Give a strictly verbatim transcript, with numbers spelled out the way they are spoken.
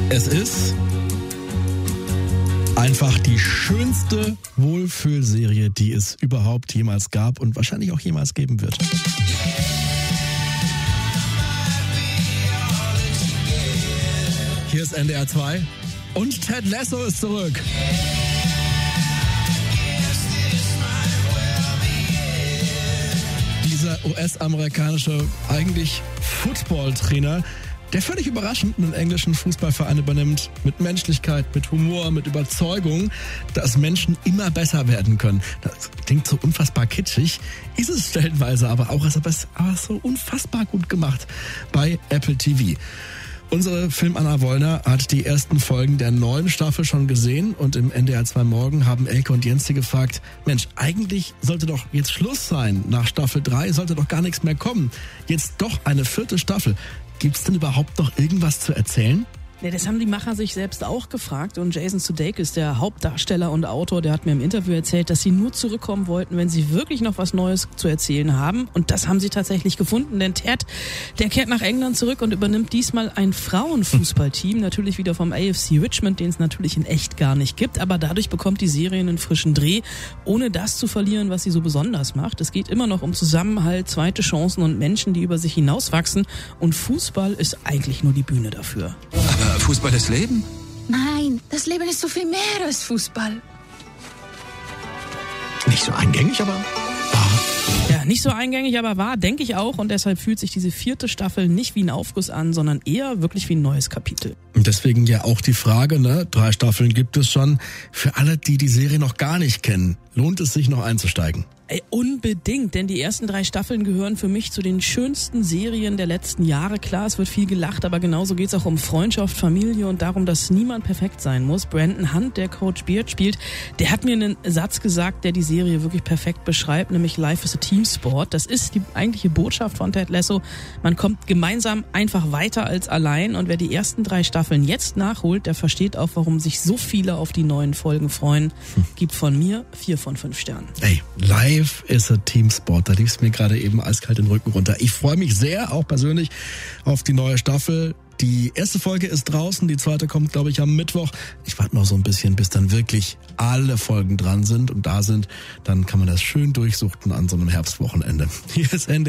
Es ist einfach die schönste Wohlfühlserie, die es überhaupt jemals gab und wahrscheinlich auch jemals geben wird. Hier ist N D R zwei und Ted Lasso ist zurück. Dieser U S-amerikanische, eigentlich Football-Trainer, der völlig überraschend einen englischen Fußballverein übernimmt, mit Menschlichkeit, mit Humor, mit Überzeugung, dass Menschen immer besser werden können. Das klingt so unfassbar kitschig, ist es stellenweise aber auch, ist aber so unfassbar gut gemacht bei Apple T V. Unsere Film-Anna Wollner hat die ersten Folgen der neuen Staffel schon gesehen und im N D R zwei Morgen haben Elke und Jens sie gefragt, Mensch, eigentlich sollte doch jetzt Schluss sein. Nach Staffel drei sollte doch gar nichts mehr kommen. Jetzt doch eine vierte Staffel. Gibt's denn überhaupt noch irgendwas zu erzählen? Ja, das haben die Macher sich selbst auch gefragt und Jason Sudeikis, der Hauptdarsteller und Autor, der hat mir im Interview erzählt, dass sie nur zurückkommen wollten, wenn sie wirklich noch was Neues zu erzählen haben, und das haben sie tatsächlich gefunden, denn Ted, der kehrt nach England zurück und übernimmt diesmal ein Frauenfußballteam, natürlich wieder vom A F C Richmond, den es natürlich in echt gar nicht gibt, aber dadurch bekommt die Serie einen frischen Dreh, ohne das zu verlieren, was sie so besonders macht. Es geht immer noch um Zusammenhalt, zweite Chancen und Menschen, die über sich hinauswachsen, und Fußball ist eigentlich nur die Bühne dafür. Aber Fußball ist Leben? Nein, das Leben ist so viel mehr als Fußball. Nicht so eingängig, aber wahr. Ja, nicht so eingängig, aber wahr, denke ich auch. Und deshalb fühlt sich diese vierte Staffel nicht wie ein Aufguss an, sondern eher wirklich wie ein neues Kapitel. Und deswegen ja auch die Frage, ne, drei Staffeln gibt es schon. Für alle, die die Serie noch gar nicht kennen, lohnt es sich noch einzusteigen? Ey, unbedingt, denn die ersten drei Staffeln gehören für mich zu den schönsten Serien der letzten Jahre. Klar, es wird viel gelacht, aber genauso geht's auch um Freundschaft, Familie und darum, dass niemand perfekt sein muss. Brandon Hunt, der Coach Beard spielt, der hat mir einen Satz gesagt, der die Serie wirklich perfekt beschreibt, nämlich Life is a Teamsport. Das ist die eigentliche Botschaft von Ted Lasso. Man kommt gemeinsam einfach weiter als allein, und wer die ersten drei Staffeln jetzt nachholt, der versteht auch, warum sich so viele auf die neuen Folgen freuen. Gibt von mir vier von fünf Sternen. Ey, live ist ein Teamsport. Da lief es mir gerade eben eiskalt den Rücken runter. Ich freue mich sehr, auch persönlich, auf die neue Staffel. Die erste Folge ist draußen, die zweite kommt, glaube ich, am Mittwoch. Ich warte noch so ein bisschen, bis dann wirklich alle Folgen dran sind und da sind. Dann kann man das schön durchsuchten an so einem Herbstwochenende. Hier ist Ende.